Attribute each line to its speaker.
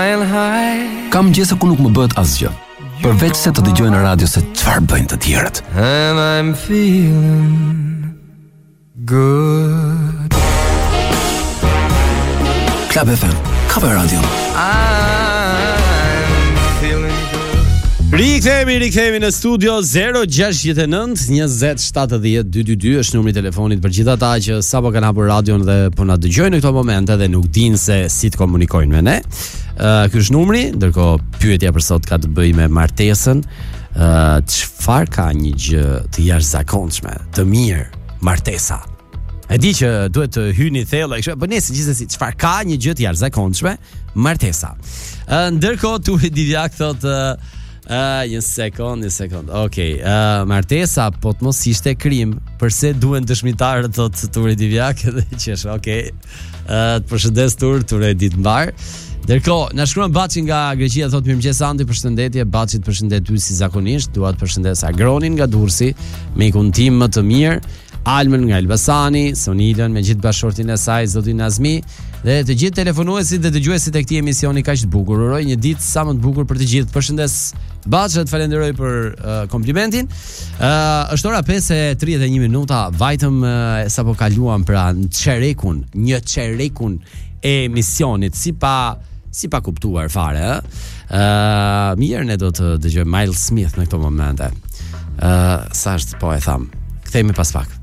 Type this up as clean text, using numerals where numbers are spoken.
Speaker 1: Kam gjesa ku nuk më bëhet asgjë, përveç se të dëgjoj në radio se çfarë bëjnë të tjerët.
Speaker 2: And I'm feeling good.
Speaker 1: Club FM, Cover Radio.
Speaker 2: I'm feeling good.
Speaker 3: Rikthehemi në studio 069 20 70 222 është numri i telefonit për gjithë ata që sapo kanë hapur radion dhe po na dëgjojnë në këto momente dhe nuk dinë se si të komunikojnë me ne. Ky është numri, ndërkohë pyetja për sot ka të bëjë me martesën. Çfarë ka një gjë të jashtëzakonshme, të mirë, martesa? E di që duhet të hyni thellë kështu, po nëse gjithsesi çfarë ka një gjë të jashtëzakonshme, martesa. Ndërkohë Turi Divjak thotë një sekond. Okej, martesa po të mos ishte krim, përse duhen dëshmitarët thotë Turi Divjak dhe qesh. Okej. Të përshëndes Ture ditë mbar. Ndërkohë, na shkruan Baçi nga Greqia thotë mirëmëngjes Andi, përshëndetje. Baçi të përshëndet ty si zakonisht. Dua të përshëndes Agronin nga Durrësi, mikun tim më të mirë, Almën nga Elbasani, Sonilën me gjithë bashortin e saj, zotin Nazmi, dhe të gjithë telefonuesit dhe dëgjuesit e këtij emisioni kaq të bukur. Uroj një ditë sa më të bukur për të gjithë. Përshëndes Baçi, të falenderoj për komplimentin. Është ora 5:31 minuta, vajtëm sapo kaluam pra një çerekun e emisionit si pa kuptuar fare, mirë, ne do të dëgjojmë Miles Smith në këto momente. Sa është po e tham. Kthehemi pas pak.